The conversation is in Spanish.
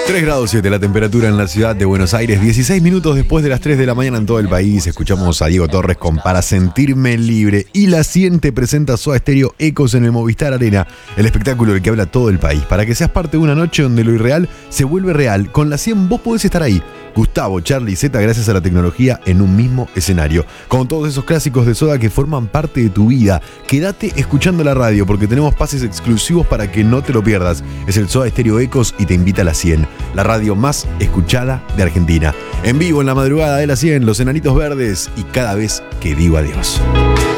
3 grados 7 la temperatura en la ciudad de Buenos Aires, 16 minutos después de las 3 de la mañana en todo el país. Escuchamos a Diego Torres con Para Sentirme Libre. Y La 100 te presenta Soda Stereo Ecos en el Movistar Arena, el espectáculo del que habla todo el país. Para que seas parte de una noche donde lo irreal se vuelve real, con La 100 vos podés estar ahí. Gustavo, Charlie y Zeta, gracias a la tecnología, en un mismo escenario. Con todos esos clásicos de Soda que forman parte de tu vida. Quédate escuchando la radio porque tenemos pases exclusivos para que no te lo pierdas. Es el Soda Stereo Ecos y te invita a La 100, la radio más escuchada de Argentina. En vivo en la madrugada de La 100, Los Enanitos Verdes y Cada Vez que Digo Adiós.